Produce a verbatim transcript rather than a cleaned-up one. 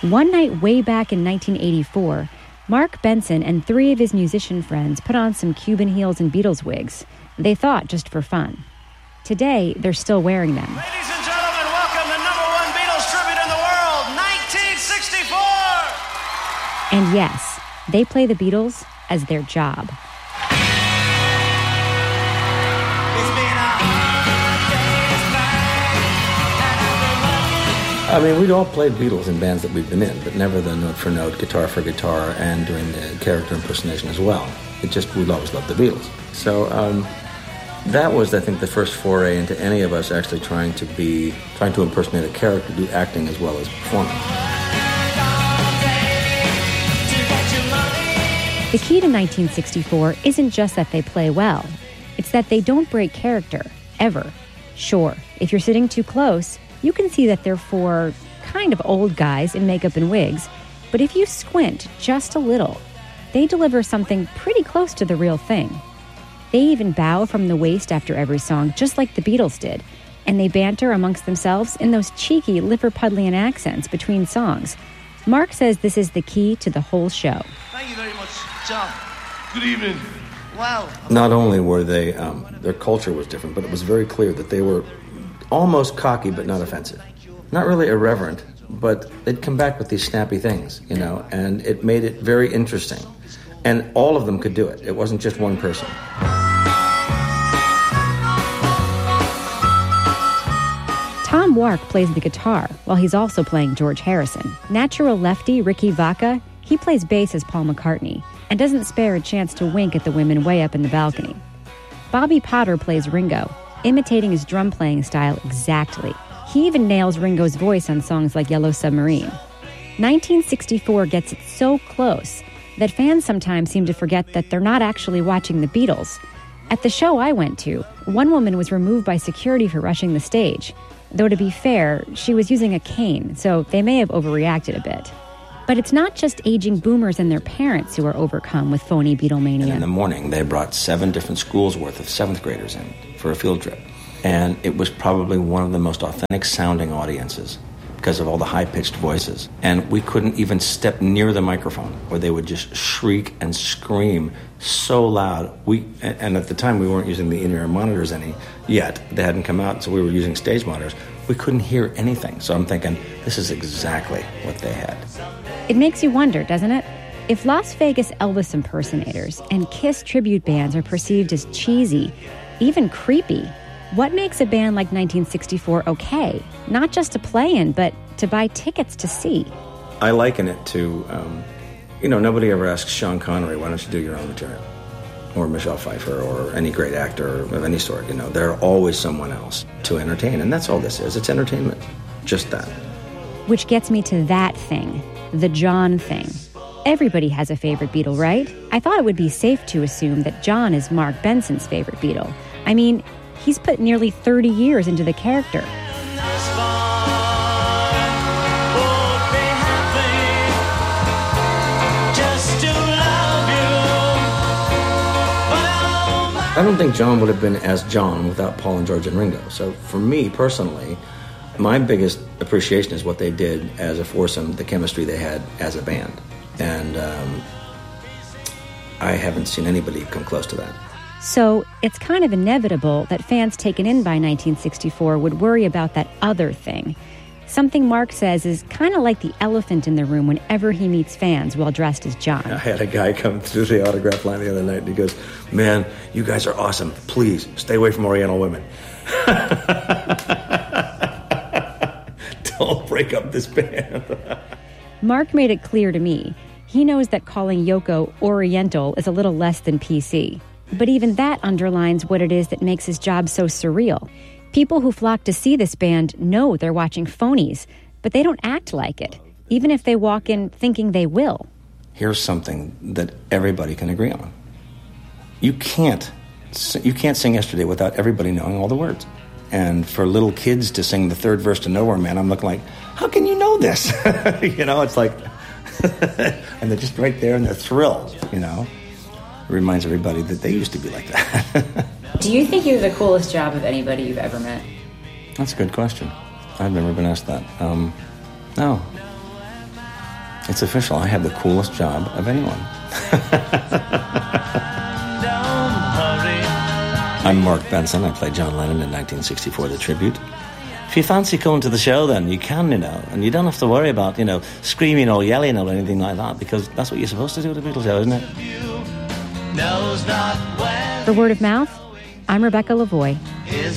One night way back in nineteen eighty-four, Mark Benson and three of his musician friends put on some Cuban heels and Beatles wigs. They thought just for fun. Today, they're still wearing them. Ladies and gentlemen, welcome to number one Beatles tribute in the world, nineteen sixty-four! And yes, they play the Beatles as their job. I mean, we'd all played Beatles in bands that we've been in, but never the note for note, guitar for guitar, and doing the character impersonation as well. It just, we'd always loved the Beatles. So um, that was, I think, the first foray into any of us actually trying to be, trying to impersonate a character, do acting as well as performing. The key to nineteen sixty-four isn't just that they play well. It's that they don't break character, ever. Sure, if you're sitting too close, you can see that they're four kind of old guys in makeup and wigs, but if you squint just a little, they deliver something pretty close to the real thing. They even bow from the waist after every song, just like the Beatles did, and they banter amongst themselves in those cheeky Liverpudlian accents between songs. Mark says this is the key to the whole show. Thank you very much, John. Good evening. Wow. Not only were they, um, their culture was different, but it was very clear that they were almost cocky but not offensive. Not really irreverent, but they'd come back with these snappy things, you know, and it made it very interesting. And all of them could do it. It wasn't just one person. Tom Wark plays the guitar while he's also playing George Harrison. Natural lefty Ricky Vaca, he plays bass as Paul McCartney and doesn't spare a chance to wink at the women way up in the balcony. Bobby Potter plays Ringo, imitating his drum playing style exactly. He even nails Ringo's voice on songs like Yellow Submarine. nineteen sixty-four gets it so close that fans sometimes seem to forget that they're not actually watching the Beatles. At the show I went to, one woman was removed by security for rushing the stage. Though to be fair, she was using a cane, so they may have overreacted a bit. But it's not just aging boomers and their parents who are overcome with phony Beatlemania. And in the morning, they brought seven different schools worth of seventh graders in for a field trip. And it was probably one of the most authentic sounding audiences because of all the high-pitched voices. And we couldn't even step near the microphone, or they would just shriek and scream so loud. We and at the time, we weren't using the in-ear monitors any yet. They hadn't come out, so we were using stage monitors. We couldn't hear anything. So I'm thinking, this is exactly what they had. It makes you wonder, doesn't it? If Las Vegas Elvis impersonators and Kiss tribute bands are perceived as cheesy, even creepy, what makes a band like nineteen sixty-four okay? Not just to play in, but to buy tickets to see. I liken it to, um, you know, nobody ever asks Sean Connery, why don't you do your own material? Or Michelle Pfeiffer, or any great actor of any sort, you know. They're always someone else to entertain, and that's all this is. It's entertainment. Just that. Which gets me to that thing, the John thing. Everybody has a favorite Beatle, right? I thought it would be safe to assume that John is Mark Benson's favorite Beatle. I mean, he's put nearly thirty years into the character. I don't think John would have been as John without Paul and George and Ringo. So for me personally, my biggest appreciation is what they did as a foursome, the chemistry they had as a band. And um, I haven't seen anybody come close to that. So it's kind of inevitable that fans taken in by nineteen sixty-four would worry about that other thing. Something Mark says is kind of like the elephant in the room whenever he meets fans while dressed as John. I had a guy come through the autograph line the other night and he goes, man, you guys are awesome. Please, stay away from Oriental women. Don't break up this band. Mark made it clear to me. He knows that calling Yoko Oriental is a little less than P C. But even that underlines what it is that makes his job so surreal. People who flock to see this band know they're watching phonies, but they don't act like it, even if they walk in thinking they will. Here's something that everybody can agree on. You can't, you can't sing Yesterday without everybody knowing all the words. And for little kids to sing the third verse to Nowhere Man, I'm looking like, how can you know this? You know, it's like, and they're just right there and they're thrilled, you know. It reminds everybody that they used to be like that. Do you think you have the coolest job of anybody you've ever met? That's a good question. I've never been asked that. Um, no. It's official. I have the coolest job of anyone. I'm Mark Benson. I played John Lennon in nineteen sixty-four, The Tribute. If you fancy coming to the show, then you can, you know, and you don't have to worry about, you know, screaming or yelling or anything like that, because that's what you're supposed to do at a Beatles show, isn't it? For Word of Mouth, I'm Rebecca Lavoie.